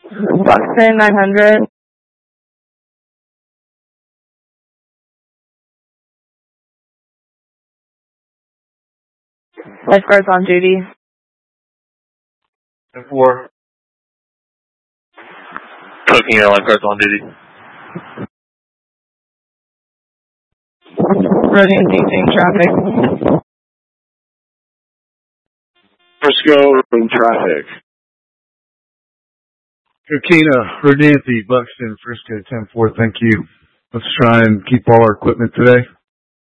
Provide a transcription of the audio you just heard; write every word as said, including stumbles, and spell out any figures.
Buxton nine hundred. Lifeguards on duty. ten four. Cooking Air lifeguards on duty. Running same traffic. Frisco in traffic. Coquina, Renanthi, Buxton, Frisco ten four, thank you. Let's try and keep all our equipment today.